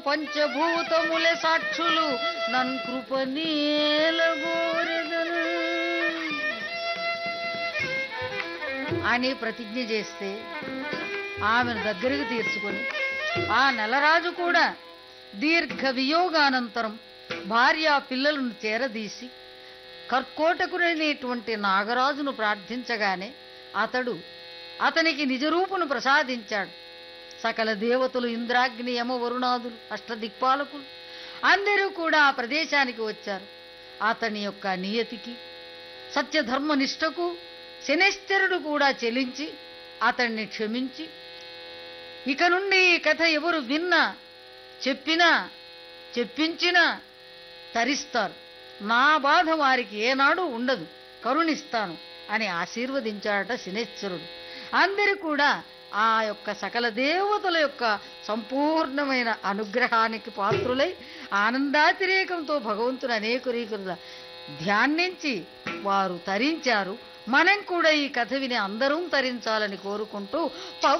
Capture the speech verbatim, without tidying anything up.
పంచభూతములే సాక్షులు నన్ కృపనీలగోరెదను అని ప్రతిజ్ఞ చేస్తే ఆమెను దగ్గరికి తీర్చుకొని ఆ నెలరాజు కూడా దీర్ఘ వియోగానంతరం భార్యా పిల్లలను చేరదీసి కర్కోటకుడైనటువంటి నాగరాజును ప్రార్థించగానే అతడు అతనికి నిజరూపును ప్రసాదించాడు. సకల దేవతలు, ఇంద్రాగ్ని, యమ, వరుణాదులు, అష్టదిక్పాలకులు అందరూ కూడా ఆ ప్రదేశానికి వచ్చారు. అతని యొక్క నియతికి, సత్యధర్మ నిష్టకు శనిశ్చరుడు కూడా చెలించి అతన్ని క్షమించి, ఇక నుండి ఈ కథ ఎవరు విన్నా, చెప్పినా, చెప్పించినా తరిస్తారు, నా బాధ వారికి ఏనాడు ఉండదు, కరుణిస్తాను అని ఆశీర్వదించాడట శనిశ్చరుడు. అందరూ కూడా ఆ యొక్క సకల దేవతల యొక్క సంపూర్ణమైన అనుగ్రహానికి పాత్రులై ఆనందాతిరేకంతో భగవంతుని అనేక రీతుల ధ్యానించి వారు తరించారు. మనం కూడా ఈ కథ విని అందరం తరించాలని కోరుకుంటూ